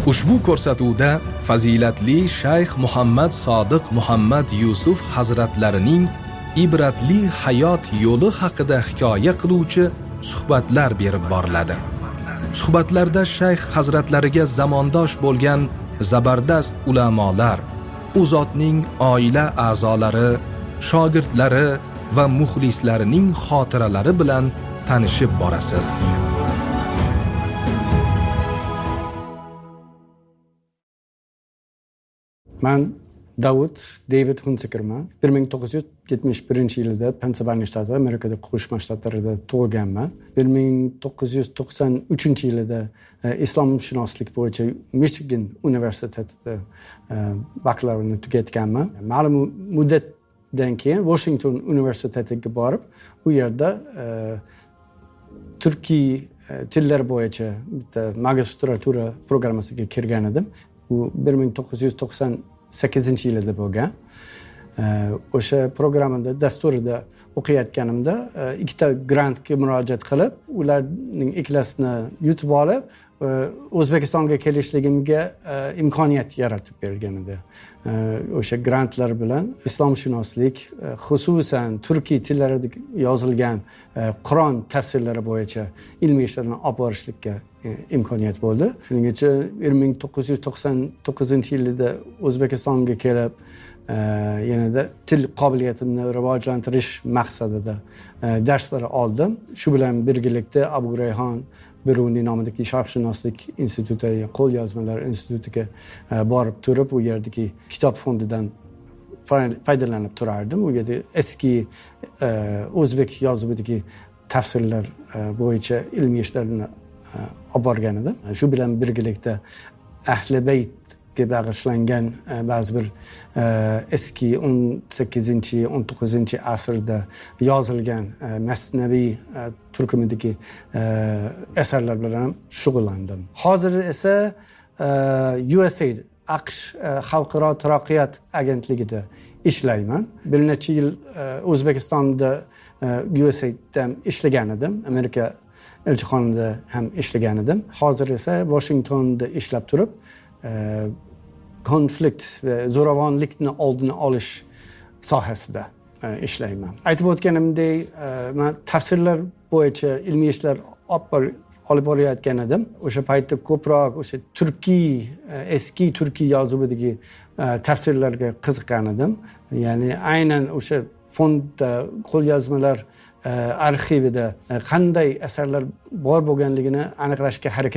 Ushbu ko'rsatuvda fazilatli Shayx Muhammad Sodiq Muhammad Yusuf hazratlarining ibratli hayot yo'li haqida hikoya qiluvchi suhbatlar berib boriladi. Suhbatlarda Shayx hazratlariga zamondosh bo'lgan zabardast ulamolar, u zotning oila a'zolari, shogirdlari va muxlislarining xotiralari bilan tanishib borasiz. Men David Hunzikerman. 1971-yilda Pensilvaniya shtati, Amerikada Qo'shma Shtatlarida tug'ilganman. 1993-yilda islomshunoslik bo'yicha Michigan universitetida bakalavriatni tugatganman. Ma'lum muddatdan keyin Washington universitetiga borib, u yerda turkiy tillar bo'yicha bitta magistratura programmasiga kirgan edim. Bu 1998-yilda bo'lgan. O'sha programmada dasturida o'qiyotganimda ikkita grantga murojaat qilib, ularning ikkilasini yutib olib, O'zbekistonga kelishligimga imkoniyat yaratib bergan edi. O'sha grantlar bilan islomshunoslik, xususan turkiy tillarida yozilgan Qur'on tafsirlari bo'yicha ilmiy ishlarni olib borishlikka imkoniyat bo'ldi. Shuning uchun 1999-yilda O'zbekistonga kelib, yanada til qobiliyatimni rivojlantirish maqsadida darslar oldim. Shu bilan birgalikda Abu Rayhon Biruniy nomidagi sharqshunoslik instituti, qo'lyozmalar institutiga borib turib, u yerdagi kitob fondidan foydalanib turardim. U yerda eski o'zbek yozuvidagi tafsirlar bo'yicha ilmiy ishlarni olib borgan edim. Shu bilan birgalikda Ahli Baytga bag'ishlangan ba'zi bir eski 18-19 asrda yozilgan masnaviy turkumidagi asarlar bilan shug'ullandim. Hozir esa USAID, AQSh Xalqaro taraqqiyot agentligida ishlayman. Bir necha yil O'zbekistonda USAIDda ishlagan edim. Amerika elchixonada ham ishlagan edim. Hozir esa Washingtonda ishlab turib, konflikt va zo'ravonlikni oldini olish sohasida ishlayman. Aytib o'tganimdek, men tafsirlar bo'yicha ilmiy ishlar olib borayotgan edim. O'sha paytda ko'proq o'sha eski turkiy yozuvidagi tafsirlarga qiziqqan edim. Ya'ni aynan o'sha fondda qo'lyozmalar arxivida qanday asarlar bor bo'lganligini aniqlashga harakat